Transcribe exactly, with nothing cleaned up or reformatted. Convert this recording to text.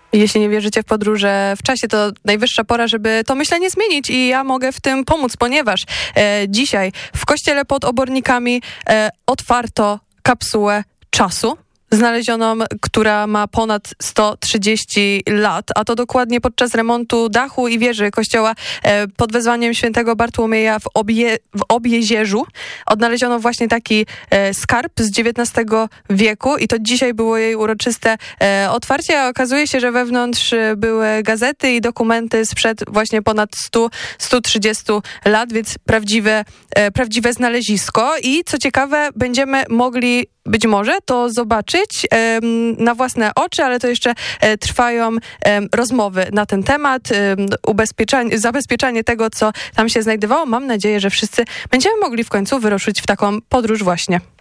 Jeśli nie wierzycie w podróże w czasie, to najwyższa pora, żeby to myślenie zmienić i ja mogę w tym pomóc, ponieważ e, dzisiaj w kościele pod Obornikami e, otwarto kapsułę czasu. Znalezioną, która ma ponad sto trzydzieści lat, a to dokładnie podczas remontu dachu i wieży kościoła e, pod wezwaniem świętego Bartłomieja w, obie, w Obiezierzu. Odnaleziono właśnie taki e, skarb z dziewiętnastego wieku i to dzisiaj było jej uroczyste e, otwarcie, a okazuje się, że wewnątrz były gazety i dokumenty sprzed właśnie ponad stu, stu trzydziestu lat, więc prawdziwe, e, prawdziwe znalezisko i co ciekawe, będziemy mogli być może to zobaczyć e, na własne oczy, ale to jeszcze e, trwają e, rozmowy na ten temat, e, ubezpieczanie, zabezpieczanie tego, co tam się znajdowało. Mam nadzieję, że wszyscy będziemy mogli w końcu wyruszyć w taką podróż właśnie.